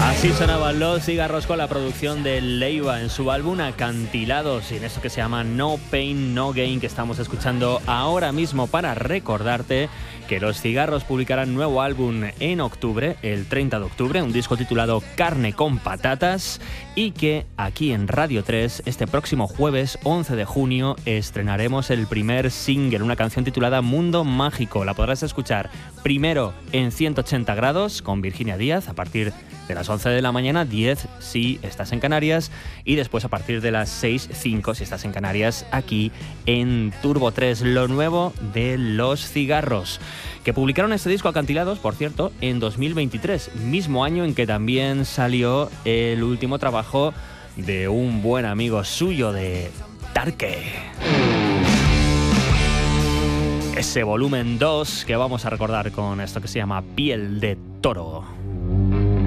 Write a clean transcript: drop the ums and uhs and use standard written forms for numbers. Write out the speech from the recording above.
Así sonaban Los Cigarros con la producción de Leiva en su álbum Acantilados, y en esto que se llama No Pain, No Gain, que estamos escuchando ahora mismo, para recordarte que Los Cigarros publicarán nuevo álbum en octubre, el 30 de octubre, un disco titulado Carne con Patatas, y que aquí en Radio 3, este próximo jueves 11 de junio, estrenaremos el primer single, una canción titulada Mundo Mágico. La podrás escuchar primero en 180 grados con Virginia Díaz a partir de las 11 de la mañana, 10 si estás en Canarias, y después a partir de las 6, 5 si estás en Canarias, aquí en Turbo 3, lo nuevo de Los Cigarros, que publicaron este disco Acantilados, por cierto, en 2023, mismo año en que también salió el último trabajo de un buen amigo suyo, de Tarque. Ese volumen 2 que vamos a recordar con esto que se llama Piel de Toro.